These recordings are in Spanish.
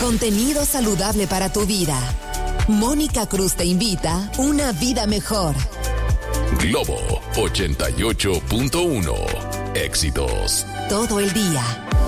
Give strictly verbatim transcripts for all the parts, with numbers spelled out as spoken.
Contenido saludable para tu vida. Mónica Cruz te invita a una vida mejor. Globo ochenta y ocho punto uno. Éxitos todo el día.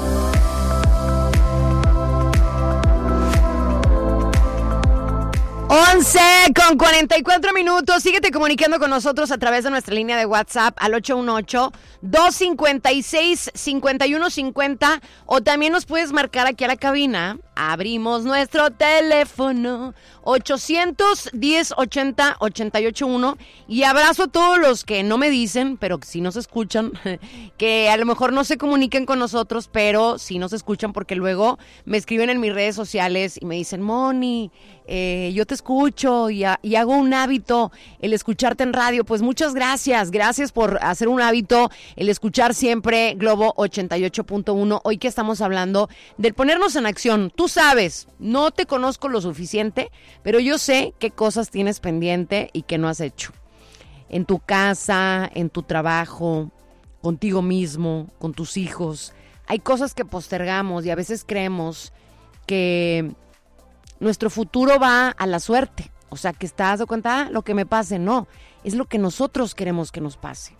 once con cuarenta y cuatro minutos. Síguete comunicando con nosotros a través de nuestra línea de WhatsApp al ocho uno ocho, dos cinco seis, cinco uno cinco cero, o también nos puedes marcar aquí a la cabina. Abrimos nuestro teléfono ochocientos diez ochenta ochenta y ocho uno. Y abrazo a todos los que no me dicen, pero que sí nos escuchan, que a lo mejor no se comuniquen con nosotros, pero sí nos escuchan, porque luego me escriben en mis redes sociales y me dicen: Moni, eh, yo te escucho y, a, y hago un hábito el escucharte en radio. Pues muchas gracias, gracias por hacer un hábito el escuchar siempre Globo ochenta y ocho punto uno. Hoy que estamos hablando del ponernos en acción. Tú sabes, no te conozco lo suficiente, pero yo sé qué cosas tienes pendiente y qué no has hecho. En tu casa, en tu trabajo, contigo mismo, con tus hijos. Hay cosas que postergamos y a veces creemos que nuestro futuro va a la suerte. O sea, que estás de cuenta, ah, lo que me pase. No, es lo que nosotros queremos que nos pase.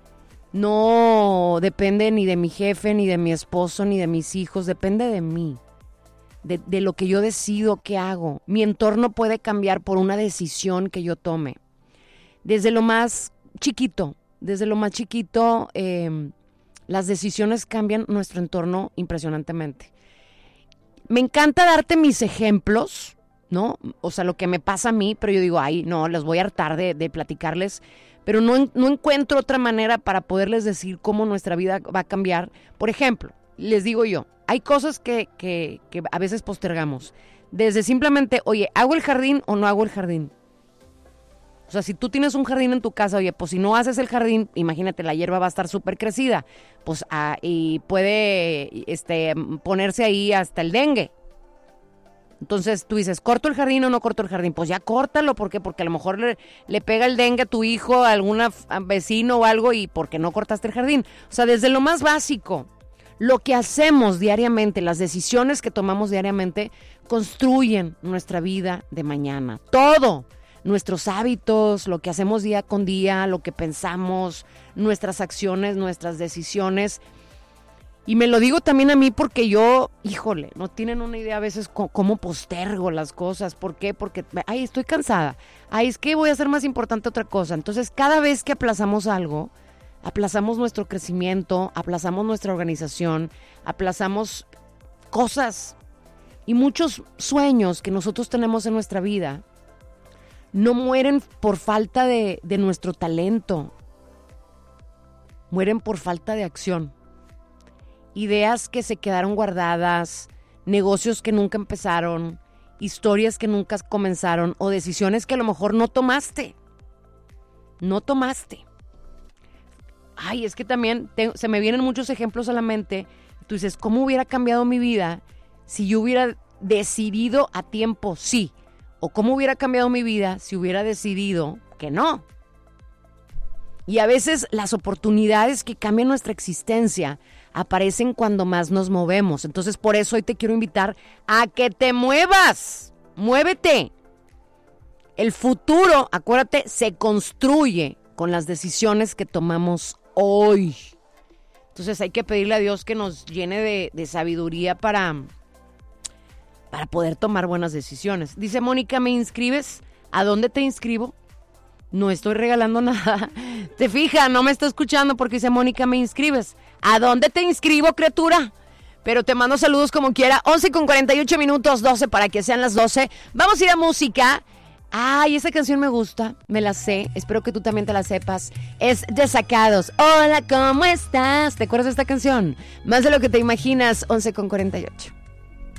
No depende ni de mi jefe, ni de mi esposo, ni de mis hijos. Depende de mí. De, de lo que yo decido, qué hago. Mi entorno puede cambiar por una decisión que yo tome. Desde lo más chiquito, desde lo más chiquito, eh, las decisiones cambian nuestro entorno impresionantemente. Me encanta darte mis ejemplos, ¿no? O sea, lo que me pasa a mí, pero yo digo, ay, no, les voy a hartar de, de platicarles, pero no, no encuentro otra manera para poderles decir cómo nuestra vida va a cambiar. Por ejemplo, les digo yo, hay cosas que, que, que a veces postergamos. Desde simplemente, oye, ¿hago el jardín o no hago el jardín? O sea, si tú tienes un jardín en tu casa, oye, pues si no haces el jardín, imagínate, la hierba va a estar súper crecida. Pues, ah, y puede este, ponerse ahí hasta el dengue. Entonces tú dices, ¿corto el jardín o no corto el jardín? Pues ya córtalo, ¿por qué? Porque a lo mejor le, le pega el dengue a tu hijo, a algún vecino o algo, y ¿por qué no cortaste el jardín? O sea, desde lo más básico. Lo que hacemos diariamente, las decisiones que tomamos diariamente, construyen nuestra vida de mañana. Todo, nuestros hábitos, lo que hacemos día con día, lo que pensamos, nuestras acciones, nuestras decisiones. Y me lo digo también a mí porque yo, híjole, no tienen una idea a veces cómo postergo las cosas. ¿Por qué? Porque, ay, estoy cansada. Ay, es que voy a hacer más importante otra cosa. Entonces, cada vez que aplazamos algo, aplazamos nuestro crecimiento, aplazamos nuestra organización, aplazamos cosas y muchos sueños que nosotros tenemos en nuestra vida no mueren por falta de, de nuestro talento, mueren por falta de acción. Ideas que se quedaron guardadas, negocios que nunca empezaron, historias que nunca comenzaron o decisiones que a lo mejor no tomaste, no tomaste. Ay, es que también te, se me vienen muchos ejemplos a la mente. Tú dices, ¿cómo hubiera cambiado mi vida si yo hubiera decidido a tiempo sí? O ¿cómo hubiera cambiado mi vida si hubiera decidido que no? Y a veces las oportunidades que cambian nuestra existencia aparecen cuando más nos movemos. Entonces, por eso hoy te quiero invitar a que te muevas. Muévete. El futuro, acuérdate, se construye con las decisiones que tomamos hoy. Entonces hay que pedirle a Dios que nos llene de, de sabiduría para, para poder tomar buenas decisiones. Dice Mónica, ¿me inscribes? ¿A dónde te inscribo? No estoy regalando nada. Te fijas, no me está escuchando porque dice Mónica, ¿me inscribes? ¿A dónde te inscribo, criatura? Pero te mando saludos como quiera. once con cuarenta y ocho minutos, doce para que sean las doce. Vamos a ir a música. Ay, esa canción me gusta, me la sé, espero que tú también te la sepas. Es Desacados. Hola, ¿cómo estás? ¿Te acuerdas de esta canción? Más de lo que te imaginas, once con cuarenta y ocho.